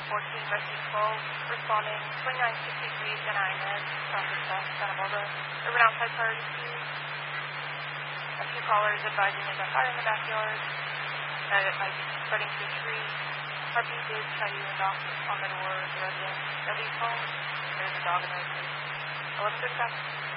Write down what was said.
14 Rescue 12 responding 2963 Santa Ynez, Southwest Santa Barbara. Urban outside priority queue. A few callers advising there's a fire in the backyard. That it might be spreading to a tree. Heartbeat did try to knock on the door of the resident. Nobody's home. There's a dog in the room. 11 dispatch.